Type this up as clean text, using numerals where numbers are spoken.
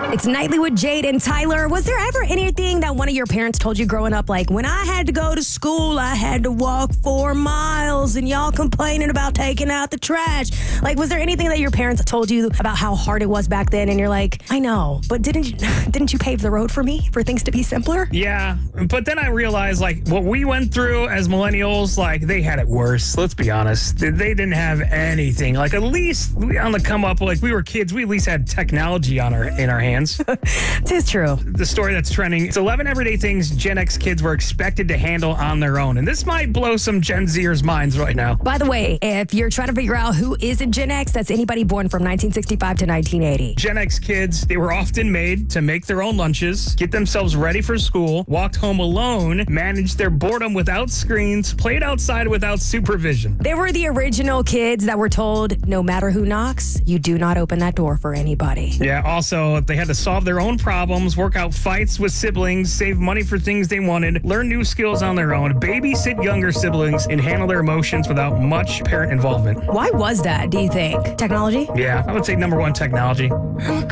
It's Nightly with Jade and Tyler. Was there ever anything that one of your parents told you growing up, like, when I had to go to school, I had to walk 4 miles and y'all complaining about taking out the trash? Like, was there anything that your parents told you about how hard it was back then and you're like, I know, but didn't you pave the road for me for things to be simpler? Yeah, but then I realized, like, what we went through as millennials, like, they had it worse. Let's be honest. They didn't have anything. Like, at least on the come up, like, we were kids, we at least had technology in our hands. It is true. The story that's trending, it's 11 everyday things Gen X kids were expected to handle on their own. And this might blow some Gen Zers' minds right now. By the way, if you're trying to figure out who isn't Gen X, that's anybody born from 1965 to 1980. Gen X kids, they were often made to make their own lunches, get themselves ready for school, walked home alone, managed their boredom without screens, played outside without supervision. They were the original kids that were told, no matter who knocks, you do not open that door for anybody. Yeah, also, they had to solve their own problems, work out fights with siblings, save money for things they wanted, learn new skills on their own, babysit younger siblings, and handle their emotions without much parent involvement. Why was that, do you think? Technology? Yeah, I would say number one, technology.